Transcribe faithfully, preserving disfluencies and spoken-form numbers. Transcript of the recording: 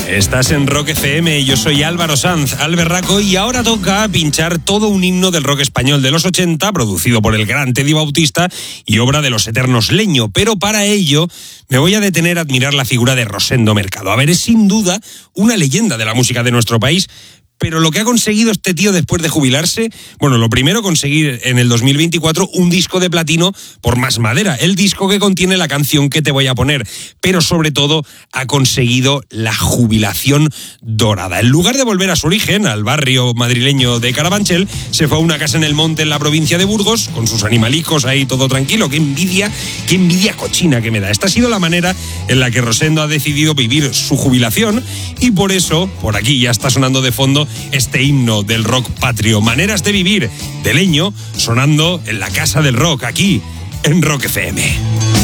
Estás en Rock F M, yo soy Álvaro Sanz, Alberraco, y ahora toca pinchar todo un himno del rock español de los ochenta, producido por el gran Teddy Bautista y obra de los eternos Leño. Pero para ello me voy a detener a admirar la figura de Rosendo Mercado. A ver, es sin duda una leyenda de la música de nuestro país. Pero lo que ha conseguido este tío después de jubilarse, bueno, lo primero, conseguir en el dos mil veinticuatro un disco de platino por Más Madera, el disco que contiene la canción que te voy a poner, pero sobre todo ha conseguido la jubilación dorada. En lugar de volver a su origen, al barrio madrileño de Carabanchel, se fue a una casa en el monte en la provincia de Burgos, con sus animalicos ahí todo tranquilo. Qué envidia, qué envidia cochina que me da. Esta ha sido la manera en la que Rosendo ha decidido vivir su jubilación, y por eso, por aquí ya está sonando de fondo este himno del rock patrio, Maneras de Vivir, de Leño, sonando en la Casa del Rock, aquí en Rock F M.